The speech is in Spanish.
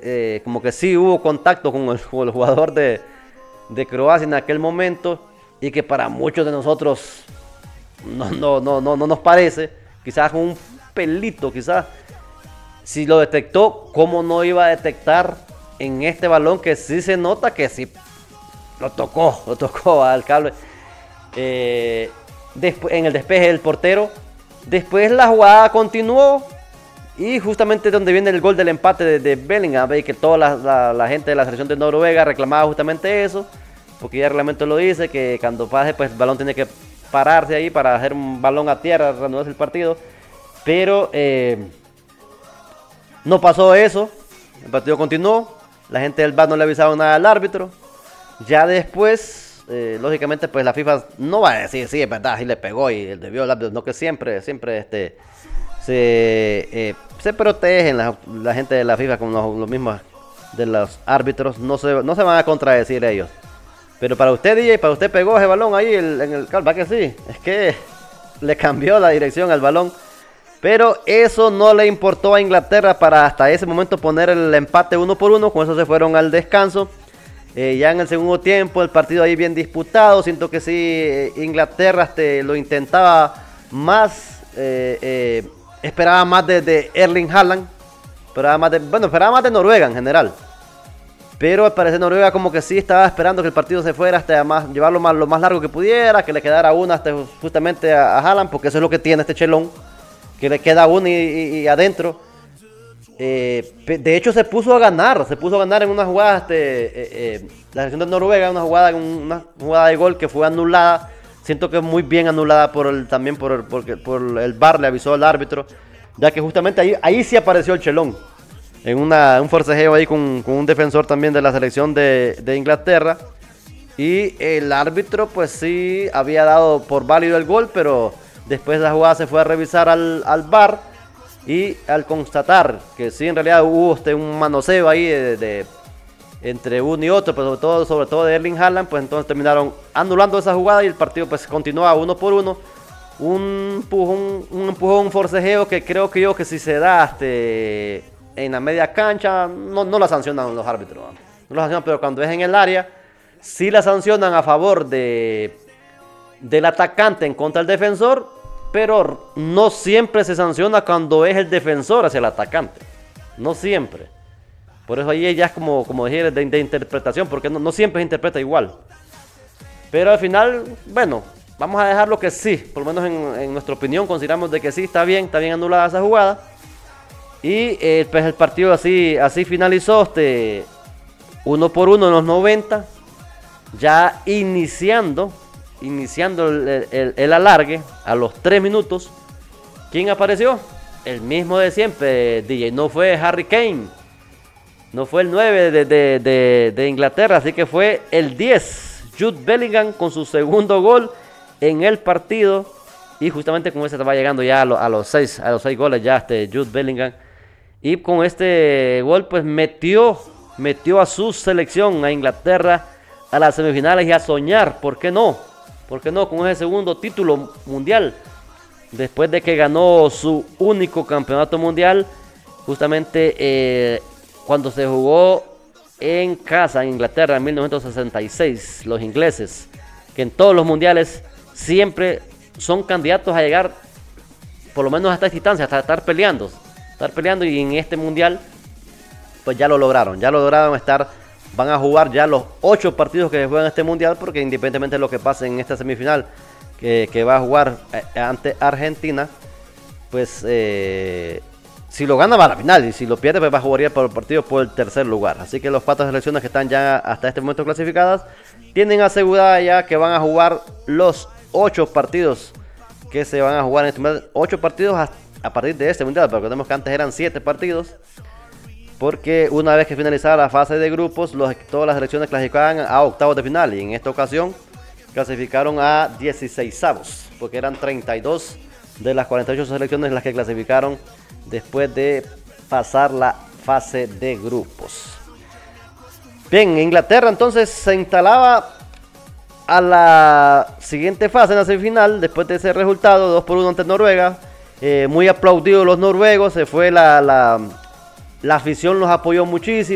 como que sí hubo contacto con el jugador de Croacia en aquel momento, y que para muchos de nosotros no nos parece, quizás con un pelito, quizás, si lo detectó, ¿cómo no iba a detectar en este balón que sí se nota que sí lo tocó al cable? Después, en el despeje del portero. Después la jugada continuó, y justamente donde viene el gol del empate de Bellingham, que toda la gente de la selección de Noruega reclamaba justamente eso, porque ya el reglamento lo dice, que cuando pase, pues el balón tiene que pararse ahí para hacer un balón a tierra, reanudarse el partido. Pero no pasó eso, el partido continuó, la gente del VAR no le avisaron nada al árbitro. Ya después, lógicamente, pues la FIFA no va a decir, sí, es verdad, sí le pegó y debió el árbitro, no, que siempre se protegen la gente de la FIFA con los mismos de los árbitros, no se van a contradecir ellos. Pero para usted, DJ, para usted pegó ese balón ahí en el ¿va que sí? Es que le cambió la dirección al balón. Pero eso no le importó a Inglaterra para hasta ese momento poner el empate 1-1. Con eso se fueron al descanso. Ya en el segundo tiempo, el partido ahí bien disputado. Siento que sí, Inglaterra lo intentaba más. Esperaba más de Erling Haaland. Esperaba más de Noruega en general. Pero al parecer Noruega como que sí estaba esperando que el partido se fuera hasta llevarlo lo más largo que pudiera, que le quedara una hasta justamente a Haaland, porque eso es lo que tiene este chelón, que le queda uno y adentro. De hecho se puso a ganar en una jugada, la selección de Noruega, una jugada de gol que fue anulada. Siento que es muy bien anulada por el VAR, le avisó al árbitro, ya que justamente ahí sí apareció el chelón. En un forcejeo ahí con un defensor también de la selección de Inglaterra. Y el árbitro pues sí había dado por válido el gol, pero después la jugada se fue a revisar al VAR. Y al constatar que sí, en realidad hubo un manoseo ahí entre uno y otro, pero sobre todo de Erling Haaland, pues entonces terminaron anulando esa jugada y el partido pues continuaba 1-1. Un empujón, un forcejeo que creo que si se da en la media cancha, no la sancionan los árbitros. No la sancionan, pero cuando es en el área, sí la sancionan a favor del atacante en contra del defensor, pero no siempre se sanciona cuando es el defensor hacia el atacante. No siempre. Por eso ahí ya es como dije, de interpretación, porque no siempre se interpreta igual. Pero al final, bueno, vamos a dejarlo que sí, por lo menos en nuestra opinión, consideramos de que sí, está bien anulada esa jugada. Y pues el partido así finalizó, 1-1 en los 90, ya iniciando el alargue a los 3 minutos. ¿Quién apareció? El mismo de siempre, DJ. No fue Harry Kane, no fue el 9 de Inglaterra, así que fue el 10, Jude Bellingham, con su segundo gol en el partido. Y justamente con ese estaba llegando ya a los 6 goles ya Jude Bellingham. Y con este gol pues metió a su selección, a Inglaterra, a las semifinales y a soñar, ¿por qué no? Con ese segundo título mundial, después de que ganó su único campeonato mundial, justamente cuando se jugó en casa en Inglaterra en 1966, los ingleses, que en todos los mundiales siempre son candidatos a llegar por lo menos hasta esta instancia, hasta estar peleando, y en este mundial pues ya lo lograron van a jugar ya los 8 partidos que se juegan en este mundial, porque independientemente de lo que pase en esta semifinal que va a jugar ante Argentina, pues si lo gana va a la final, y si lo pierde pues va a jugar por el partido por el tercer lugar. Así que los 4 selecciones que están ya hasta este momento clasificadas tienen asegurada ya que van a jugar los 8 partidos que se van a jugar en este mundial, 8 partidos a partir de este mundial, pero recordemos que antes eran 7 partidos, porque una vez que finalizara la fase de grupos, todas las selecciones clasificaban a octavos de final, y en esta ocasión clasificaron a 16avos, porque eran 32 de las 48 selecciones las que clasificaron después de pasar la fase de grupos. Bien, Inglaterra entonces se instalaba a la siguiente fase, en la semifinal, después de ese resultado 2-1 ante Noruega. Muy aplaudidos los noruegos, se fue la afición, los apoyó muchísimo.